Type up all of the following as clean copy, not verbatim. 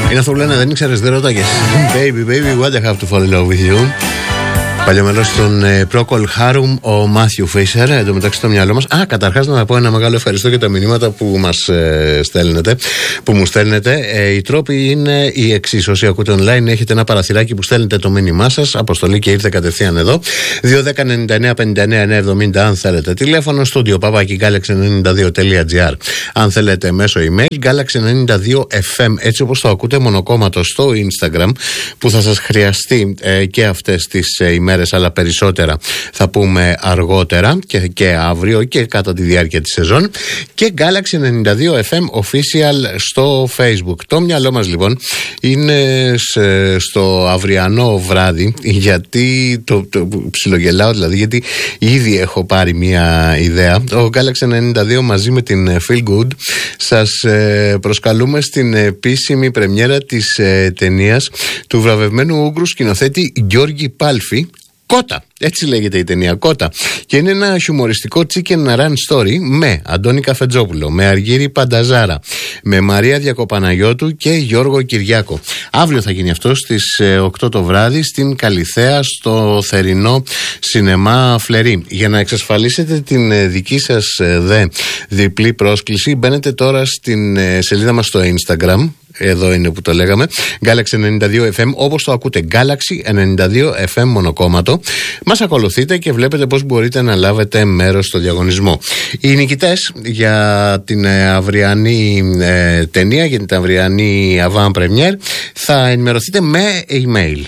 Είναι αυτό που λένε, δεν ήξερες, δεν ρώταγες. Baby, baby, what I have to fall in love with you. Παλιό μέλος στον Procol Harum, ο Μάθιου Φίσερ. Εν τω μεταξύ στο μυαλό μας. Καταρχάς να πω ένα μεγάλο ευχαριστώ για τα μηνύματα που μας στέλνετε, που μου στέλνετε. Οι τρόποι είναι οι εξής. Όσοι ακούτε online, έχετε ένα παραθυράκι που στέλνετε το μήνυμά σας. Αποστολή και ήρθε κατευθείαν εδώ. 210-99-59-70 αν θέλετε. Τηλέφωνο στούντιο pavaki-galaxy92.gr. Αν θέλετε μέσω email, galaxy92fm. Έτσι όπως το ακούτε, μονοκόμματο στο Instagram, που θα σας χρειαστεί και αυτές τις ημέρες, αλλά περισσότερα θα πούμε αργότερα και αύριο και κατά τη διάρκεια της σεζόν, και Galaxy 92 FM official στο Facebook. Το μυαλό μας λοιπόν είναι στο αυριανό βράδυ, γιατί το ψιλογελάω δηλαδή, γιατί ήδη έχω πάρει μια ιδέα. Ο Galaxy 92 μαζί με την Feel Good σας προσκαλούμε στην επίσημη πρεμιέρα της ταινίας του βραβευμένου Ούγγρου σκηνοθέτη Γιώργη Πάλφη, Κότα. Έτσι λέγεται η ταινία, Κότα. Και είναι ένα χιουμοριστικό chicken run story με Αντώνη Καφετζόπουλο, με Αργύρη Πανταζάρα, με Μαρία Διακοπαναγιώτου και Γιώργο Κυριάκο. Αύριο θα γίνει αυτό στις 8 το βράδυ στην Καλιθέα, στο θερινό σινεμά Φλερί. Για να εξασφαλίσετε την δική σας διπλή πρόσκληση, μπαίνετε τώρα στην σελίδα μας στο Instagram. Εδώ είναι που το λέγαμε, Galaxy 92 FM, όπως το ακούτε, Galaxy 92 FM μονοκόμματο. Μας ακολουθείτε και βλέπετε πώς μπορείτε να λάβετε μέρος στο διαγωνισμό. Οι νικητές για την αυριανή ταινία, για την αυριανή avant premiere, θα ενημερωθείτε με email.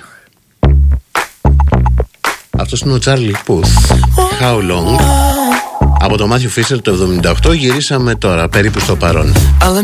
Αυτός είναι ο Charlie Puth, How Long. Από το Matthew Fisher το 78 γυρίσαμε τώρα, περίπου στο παρόν.